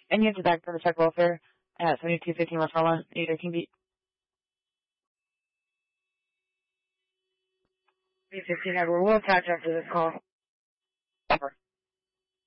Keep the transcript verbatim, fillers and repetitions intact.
And you have to back for the check welfare at seventy-two fifteen West Harlan, either can be B fifteen Edward. We'll attach after this call.